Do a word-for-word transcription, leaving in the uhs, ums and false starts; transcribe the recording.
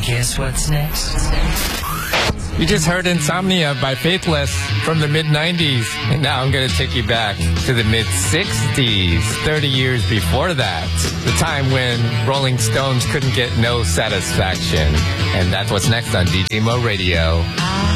Guess what's next? You just heard Insomnia by Faithless from the mid nineties. And now I'm going to take you back to the mid sixties, thirty years before that. The time when Rolling Stones couldn't get no satisfaction. And that's what's next on D J Mo Radio.